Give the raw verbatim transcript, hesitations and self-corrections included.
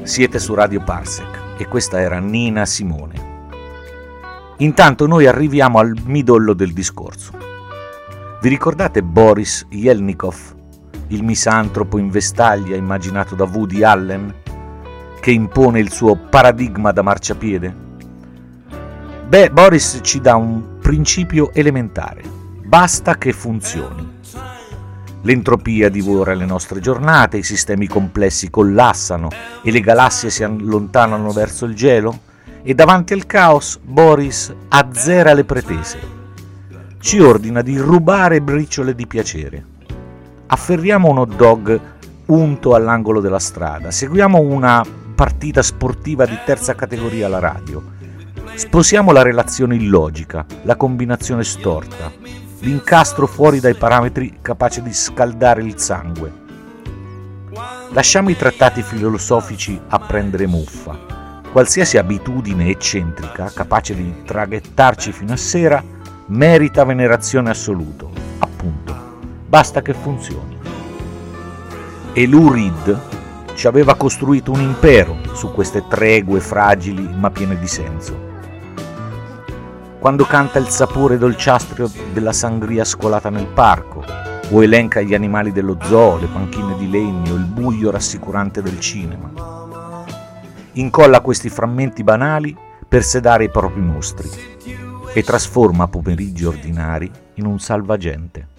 Siete su Radio Parsec e questa era Nina Simone. Intanto noi arriviamo al midollo del discorso. Vi ricordate Boris Yelnikov, il misantropo in vestaglia immaginato da Woody Allen, che impone il suo paradigma da marciapiede? Beh, Boris ci dà un principio elementare: basta che funzioni. L'entropia divora le nostre giornate, i sistemi complessi collassano e le galassie si allontanano verso il gelo, e davanti al caos Boris azzera le pretese. Ci ordina di rubare briciole di piacere. Afferriamo un hot dog unto all'angolo della strada, seguiamo una partita sportiva di terza categoria alla radio, sposiamo la relazione illogica, la combinazione storta, l'incastro fuori dai parametri capace di scaldare il sangue. Lasciamo i trattati filosofici a prendere muffa. Qualsiasi abitudine eccentrica capace di traghettarci fino a sera merita venerazione assoluta. Appunto, basta che funzioni. E Lou Reed ci aveva costruito un impero su queste tregue fragili ma piene di senso. Quando canta il sapore dolciastro della sangria scolata nel parco, o elenca gli animali dello zoo, le panchine di legno, il buio rassicurante del cinema. Incolla questi frammenti banali per sedare i propri mostri e trasforma pomeriggi ordinari in un salvagente.